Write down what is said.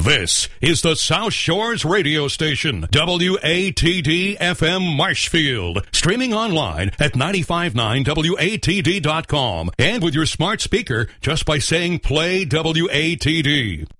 This is the South Shores radio station, WATD FM Marshfield, streaming online at 959watd.com and with your smart speaker just by saying play WATD.